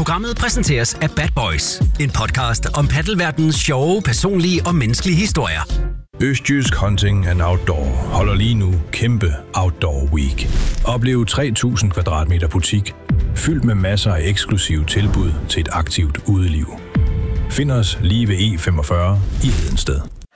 Programmet præsenteres af Bad Boys, en podcast om paddelverdenens sjove, personlige og menneskelige historier. Østjysk Hunting and Outdoor holder lige nu kæmpe Outdoor Week. Oplev 3.000 kvadratmeter butik, fyldt med masser af eksklusive tilbud til et aktivt udeliv. Find os lige ved E45 i Hedensted.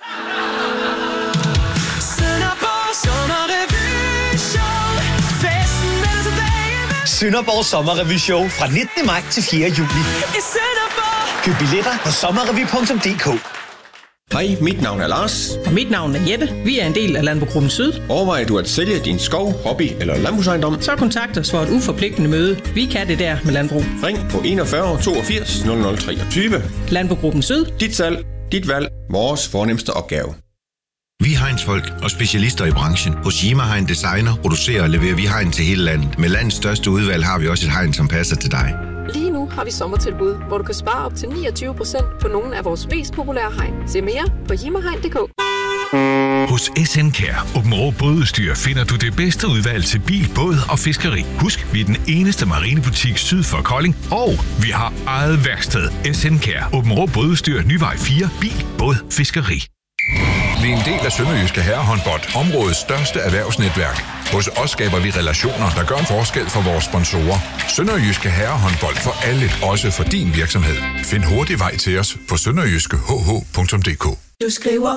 Sønderborg Sommerrevy-show fra 19. maj til 4. juli. Køb billetter på sommerrevy.dk. Hej, mit navn er Lars. Og mit navn er Jette. Vi er en del af Landbrugsgruppen Syd. Overvejer du at sælge din skov, hobby eller landbrugsejendom? Så kontakt os for et uforpligtende møde. Vi kan det der med landbrug. Ring på 41 82 0023. Landbrugsgruppen Syd. Dit salg, dit valg, vores fornemste opgave. Vi er hegnsfolk og specialister i branchen. Hos Jima Hegn Designer producerer og leverer vi hegn til hele landet. Med landets største udvalg har vi også et hegn, som passer til dig. Lige nu har vi sommertilbud, hvor du kan spare op til 29% på nogle af vores mest populære hegn. Se mere på jimahegn.dk. Hos SNCare Aabenraa Bådudstyr finder du det bedste udvalg til bil, båd og fiskeri. Husk, vi er den eneste marinebutik syd for Kolding, og vi har eget værksted. SNCare Aabenraa Bådudstyr, Nyvej 4, bil, båd, fiskeri. Vi er en del af Sønderjyske Herrehåndbold, områdets største erhvervsnetværk. Hos os skaber vi relationer, der gør en forskel for vores sponsorer. Sønderjyske Herrehåndbold for alle, også for din virksomhed. Find hurtig vej til os på sønderjyskeh.dk. Du skriver